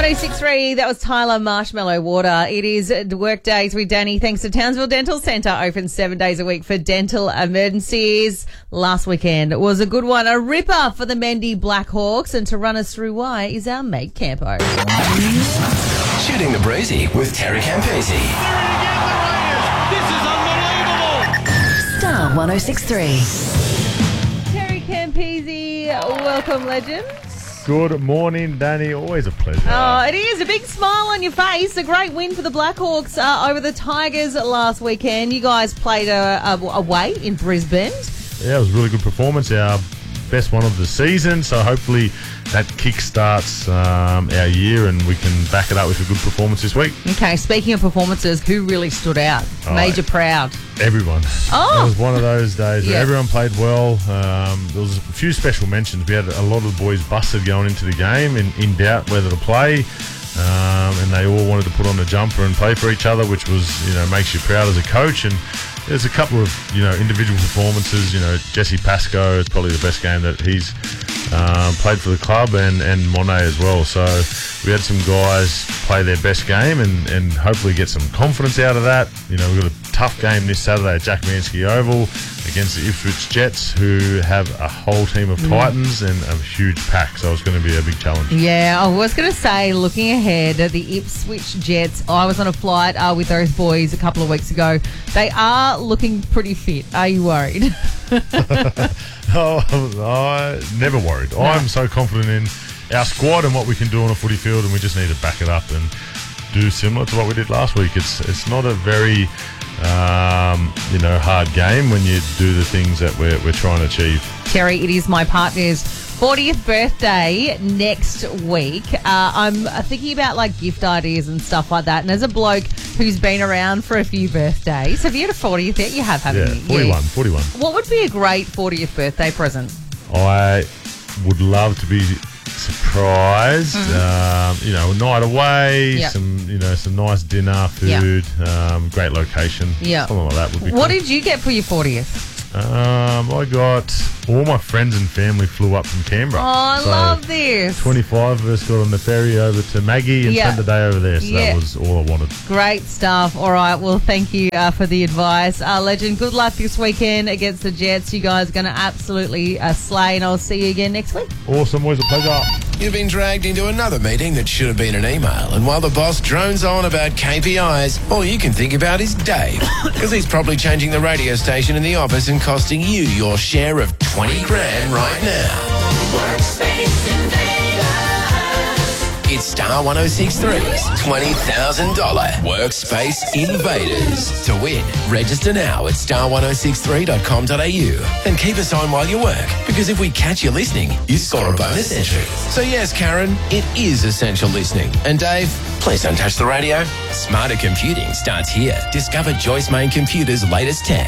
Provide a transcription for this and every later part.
1063, that was Tyler Marshmallow Water. It is work days with Danny thanks to Townsville Dental Centre, open 7 days a week for dental emergencies. Last weekend was a good one, a ripper for the Mendy Blackhawks, and to run us through why is our mate Campo. Shooting the Breezy with Terry Campese. This is unbelievable. Star 106.3. Terry Campese, welcome, legend. Good morning, Danny. Always a pleasure. Oh, it is. A big smile on your face. A great win for the Blackhawks over the Tigers last weekend. You guys played away in Brisbane. Yeah, it was a really good performance. Our best one of the season. So hopefully that kick-starts our year and we can back it up with a good performance this week. Okay, speaking of performances, who really stood out? Made you proud? Everyone. Oh! It was one of those days where Yeah. everyone played well. There was a few special mentions. We had a lot of the boys busted going into the game in doubt whether to play. And they all wanted to put on a jumper and play for each other, which was, makes you proud as a coach. And there's a couple of, individual performances. Jesse Pascoe is probably the best game that he's played for the club, and Monet as well. So we had some guys play their best game and hopefully get some confidence out of that. We've got a tough game this Saturday at Jack Manski Oval against the Ipswich Jets, who have a whole team of Titans and a huge pack. So it's going to be a big challenge. Yeah, I was going to say, looking ahead at the Ipswich Jets, I was on a flight with those boys a couple of weeks ago. They are looking pretty fit. Are you worried? Oh, I never worried. No. I'm so confident in our squad and what we can do on a footy field, and we just need to back it up and do similar to what we did last week. It's not a very hard game when you do the things that we're trying to achieve. Terry, it is my partner's 40th birthday next week. I'm thinking about gift ideas and stuff like that. And as a bloke who's been around for a few birthdays, have you had a 40th yet? You have, haven't you? 41. What would be a great 40th birthday present? I would love to be surprised. A night away, some nice dinner, food, great location. Yeah. Something like that would be cool. What did you get for your 40th? I got all my friends and family flew up from Canberra. Oh, I love this. 25 of us got on the ferry over to Maggie and spent the day over there. So that was all I wanted. Great stuff. All right. Well, thank you for the advice. Legend, good luck this weekend against the Jets. You guys are going to absolutely slay, and I'll see you again next week. Awesome. Always a pleasure. You've been dragged into another meeting that should have been an email, and while the boss drones on about KPIs, all you can think about is Dave, because he's probably changing the radio station in the office and costing you your share of 20 grand right now. Workspace Invaders. It's Star 106.3's $20,000 Workspace Invaders. To win, register now at star1063.com.au and keep us on while you work, because if we catch you listening, you score a bonus entry. So yes, Karen, it is essential listening. And Dave, please don't touch the radio. Smarter computing starts here. Discover Joyce Main Computer's latest tech.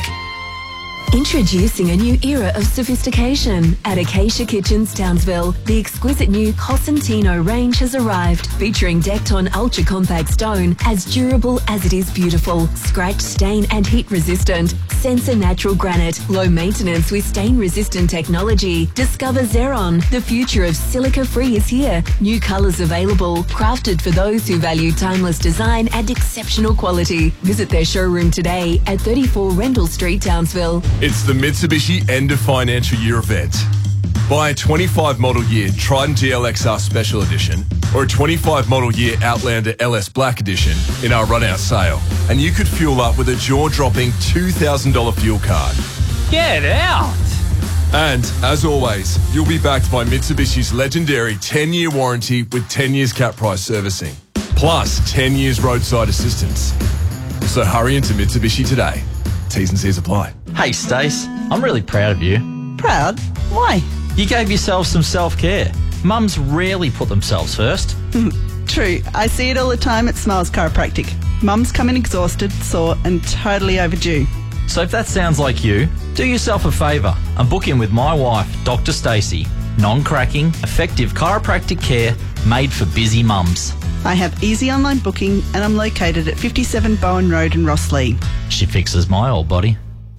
Introducing a new era of sophistication. At Acacia Kitchens, Townsville, the exquisite new Cosentino range has arrived, featuring decked-on ultra-compact stone, as durable as it is beautiful, scratch, stain and heat-resistant. Sensor natural granite, low maintenance with stain-resistant technology. Discover Xeron. The future of silica-free is here. New colours available, crafted for those who value timeless design and exceptional quality. Visit their showroom today at 34 Rendell Street, Townsville. It's the Mitsubishi End of Financial Year event. Buy a 25 model year Triton GLXR Special Edition or a 25 model year Outlander LS Black Edition in our run-out sale, and you could fuel up with a jaw-dropping $2,000 fuel card. Get out! And, as always, you'll be backed by Mitsubishi's legendary 10-year warranty with 10 years cap price servicing, plus 10 years roadside assistance. So hurry into Mitsubishi today. T's and C's apply. Hey, Stace, I'm really proud of you. Proud? Why? You gave yourself some self-care. Mums rarely put themselves first. True. I see it all the time at Smiles Chiropractic. Mums come in exhausted, sore and totally overdue. So if that sounds like you, do yourself a favour and book in with my wife, Dr. Stacey. Non-cracking, effective chiropractic care made for busy mums. I have easy online booking and I'm located at 57 Bowen Road in Rosslea. She fixes my old body.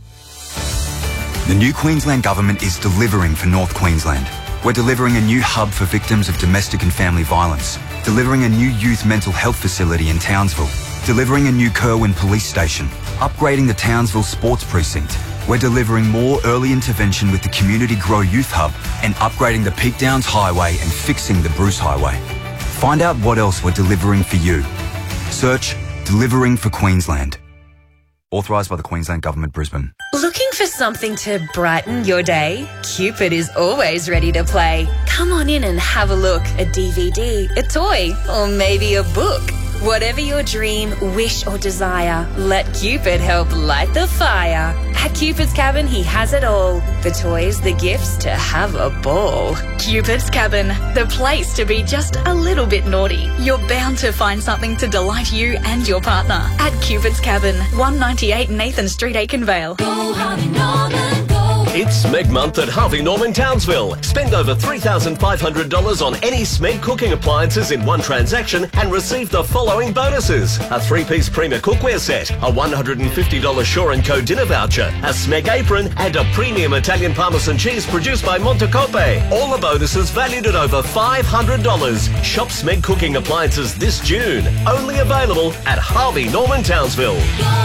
The new Queensland Government is delivering for North Queensland. We're delivering a new hub for victims of domestic and family violence. delivering a new youth mental health facility in Townsville, delivering a new Kerwin police station, upgrading the Townsville sports precinct. We're delivering more early intervention with the Community Grow Youth Hub and upgrading the Peak Downs Highway and fixing the Bruce Highway. Find out what else we're delivering for you. Search Delivering for Queensland. Authorised by the Queensland Government, Brisbane. Looking for something to brighten your day? Cupid is always ready to play. Come on in and have a look. A DVD, a toy, or maybe a book. Whatever your dream, wish or desire, let Cupid help light the fire. At Cupid's Cabin, he has it all. The toys, the gifts, to have a ball. Cupid's Cabin, the place to be just a little bit naughty. You're bound to find something to delight you and your partner. At Cupid's Cabin, 198 Nathan Street, Aikenvale. Go Harvey Norman, go. It's Smeg Month at Harvey Norman Townsville. Spend over $3,500 on any Smeg cooking appliances in one transaction and receive the following bonuses: a 3-piece Prima cookware set, a $150 Shaw & Co dinner voucher, a Smeg apron, and a premium Italian Parmesan cheese produced by Montecope. All the bonuses valued at over $500. Shop Smeg cooking appliances this June. Only available at Harvey Norman Townsville.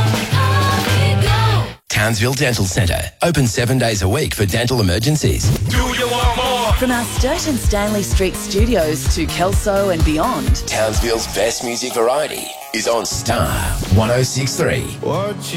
Townsville Dental Centre. Open 7 days a week for dental emergencies. Do you want more? From our Sturt and Stanley Street studios to Kelso and beyond, Townsville's best music variety is on Star 106.3.